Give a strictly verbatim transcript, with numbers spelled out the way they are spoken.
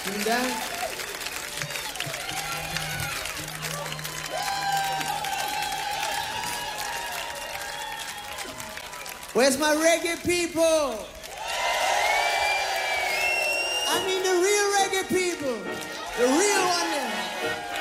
Tunda. Where's my reggae people? I mean the real reggae people. The real one there.